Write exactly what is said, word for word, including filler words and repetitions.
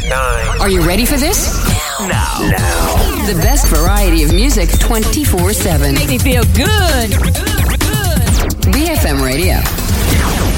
nine. Are you ready for this? Now. Now. Now. The best variety of music twenty-four seven. Make me feel good. Good, good. B F M Radio.